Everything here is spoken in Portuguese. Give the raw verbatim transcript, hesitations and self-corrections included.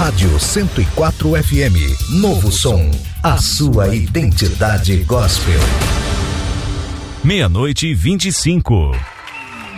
Rádio cento e quatro F M. Novo som. A sua identidade gospel. Meia-noite e vinte e cinco.